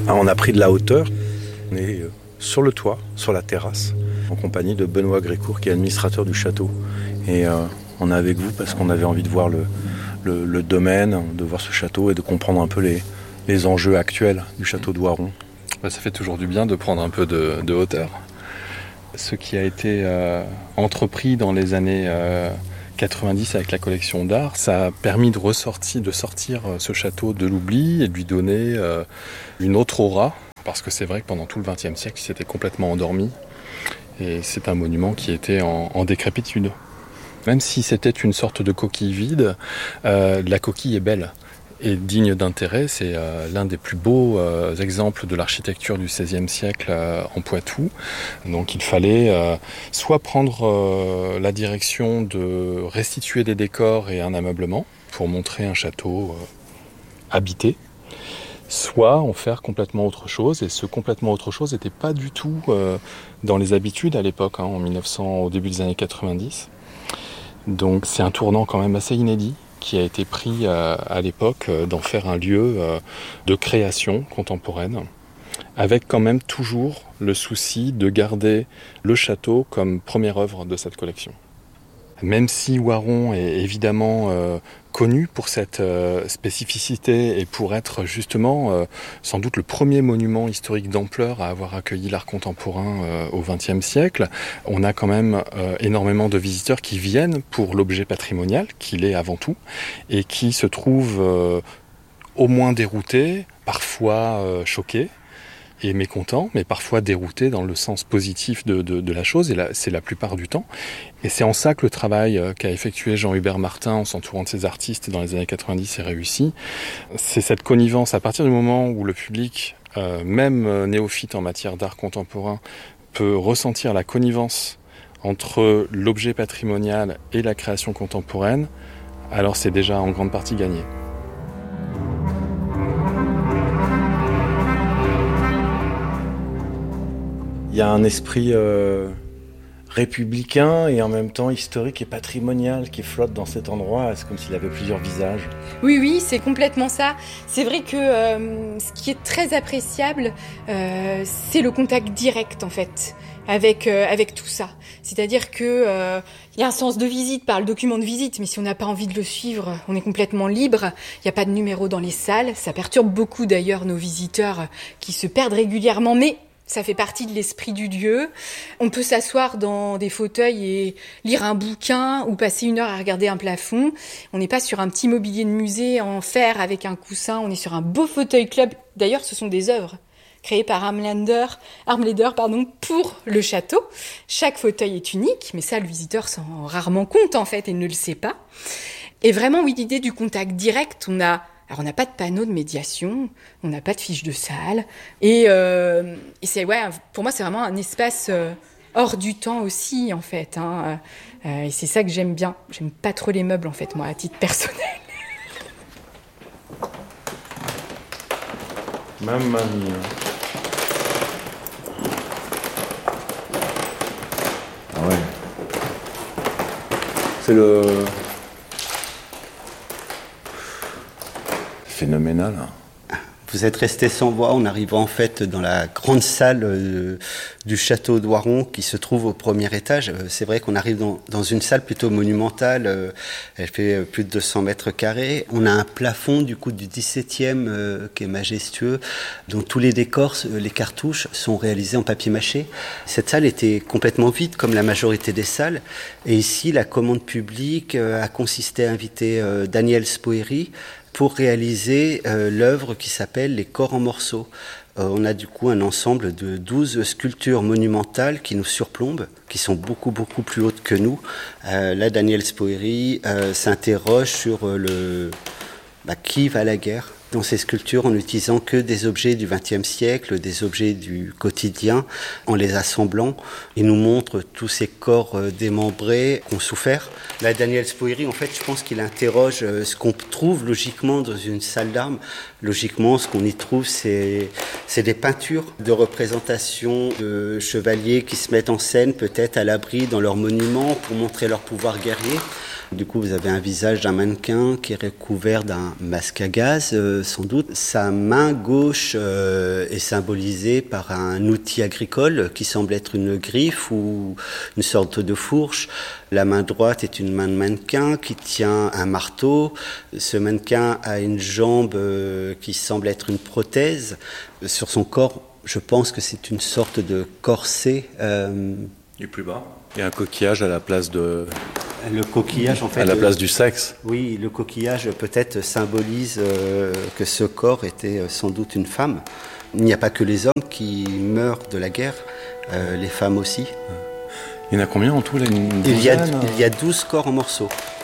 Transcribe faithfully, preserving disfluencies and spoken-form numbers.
Ah, on a pris de la hauteur. On est sur le toit, sur la terrasse, en compagnie de Benoît Grécourt, qui est administrateur du château. Et euh, on est avec vous parce qu'on avait envie de voir le, le, le domaine, de voir ce château et de comprendre un peu les, les enjeux actuels du château de Voiron. Ça fait toujours du bien de prendre un peu de, de hauteur. Ce qui a été euh, entrepris dans les années euh, quatre-vingt-dix avec la collection d'art, ça a permis de, ressortir, de sortir ce château de l'oubli et de lui donner euh, une autre aura. Parce que c'est vrai que pendant tout le vingtième siècle, il s'était complètement endormi. Et c'est un monument qui était en, en décrépitude. Même si c'était une sorte de coquille vide, euh, la coquille est belle et digne d'intérêt. C'est euh, l'un des plus beaux euh, exemples de l'architecture du seizième siècle euh, en Poitou. Donc il fallait euh, soit prendre euh, la direction de restituer des décors et un ameublement pour montrer un château euh, habité, soit en faire complètement autre chose. Et ce complètement autre chose n'était pas du tout euh, dans les habitudes à l'époque, hein, en mille neuf cents, au début des années quatre-vingt-dix. Donc c'est un tournant quand même assez inédit qui a été pris euh, à l'époque euh, d'en faire un lieu euh, de création contemporaine, avec quand même toujours le souci de garder le château comme première œuvre de cette collection. Même si Voiron est évidemment euh, connu pour cette euh, spécificité et pour être justement euh, sans doute le premier monument historique d'ampleur à avoir accueilli l'art contemporain euh, au vingtième siècle, on a quand même euh, énormément de visiteurs qui viennent pour l'objet patrimonial, qu'il est avant tout, et qui se trouvent euh, au moins déroutés, parfois euh, choqués, et mécontent, mais parfois dérouté dans le sens positif de, de, de la chose, et là, c'est la plupart du temps. Et c'est en ça que le travail qu'a effectué Jean-Hubert Martin en s'entourant de ses artistes dans les années quatre-vingt-dix est réussi. C'est cette connivence, à partir du moment où le public, euh, même néophyte en matière d'art contemporain, peut ressentir la connivence entre l'objet patrimonial et la création contemporaine, alors c'est déjà en grande partie gagné. Il y a un esprit euh, républicain et en même temps historique et patrimonial qui flotte dans cet endroit. C'est comme s'il avait plusieurs visages. Oui, oui, c'est complètement ça. C'est vrai que euh, ce qui est très appréciable, euh, c'est le contact direct en fait avec euh, avec tout ça. C'est-à-dire que euh, il y a un sens de visite par le document de visite, mais si on n'a pas envie de le suivre, on est complètement libre. Il n'y a pas de numéro dans les salles. Ça perturbe beaucoup d'ailleurs nos visiteurs qui se perdent régulièrement, mais ça fait partie de l'esprit du lieu. On peut s'asseoir dans des fauteuils et lire un bouquin ou passer une heure à regarder un plafond. On n'est pas sur un petit mobilier de musée en fer avec un coussin. On est sur un beau fauteuil club. D'ailleurs, ce sont des œuvres créées par Armlander, Armleder, pardon, pour le château. Chaque fauteuil est unique, mais ça, le visiteur s'en rend rarement compte, en fait, et ne le sait pas. Et vraiment, oui, l'idée du contact direct, on a Alors on n'a pas de panneau de médiation, on n'a pas de fiche de salle, et, euh, et c'est ouais, pour moi c'est vraiment un espace euh, hors du temps aussi en fait. Hein, euh, et c'est ça que j'aime bien. J'aime pas trop les meubles en fait, moi à titre personnel. Mamma mia. Ah ouais. C'est le phénoménal. Vous êtes resté sans voix en arrivant en fait dans la grande salle euh, du château de Voiron qui se trouve au premier étage. Euh, c'est vrai qu'on arrive dans, dans une salle plutôt monumentale, euh, elle fait euh, plus de deux cents mètres carrés. On a un plafond du coup du dix-septième euh, qui est majestueux, dont tous les décors, euh, les cartouches sont réalisés en papier mâché. Cette salle était complètement vide comme la majorité des salles. Et ici, la commande publique euh, a consisté à inviter euh, Daniel Spoeri pour réaliser euh, l'œuvre qui s'appelle Les corps en morceaux. Euh, on a du coup un ensemble de douze sculptures monumentales qui nous surplombent, qui sont beaucoup beaucoup plus hautes que nous. Euh, là, Daniel Spoeri euh, s'interroge sur euh, le bah, qui va à la guerre dans ces sculptures en n'utilisant que des objets du vingtième siècle, des objets du quotidien, en les assemblant. Il nous montre tous ces corps euh, démembrés qui ont souffert. Là, Daniel Spoeri, en fait, je pense qu'il interroge euh, ce qu'on trouve logiquement dans une salle d'armes. Logiquement, ce qu'on y trouve, c'est, c'est des peintures de représentation de chevaliers qui se mettent en scène, peut-être à l'abri dans leurs monuments pour montrer leur pouvoir guerrier. Du coup, vous avez un visage d'un mannequin qui est recouvert d'un masque à gaz, euh, sans doute. Sa main gauche euh, est symbolisée par un outil agricole qui semble être une griffe ou une sorte de fourche. La main droite est une main de mannequin qui tient un marteau. Ce mannequin a une jambe euh, qui semble être une prothèse. Sur son corps, je pense que c'est une sorte de corset. Euh... Du plus bas. Il y a un coquillage à la place de... Le coquillage, en fait... À la place du sexe. Oui, le coquillage peut-être symbolise euh, que ce corps était sans doute une femme. Il n'y a pas que les hommes qui meurent de la guerre, euh, les femmes aussi. Il y en a combien en tout là, une il y, a, douzaine, il y a douze corps en morceaux.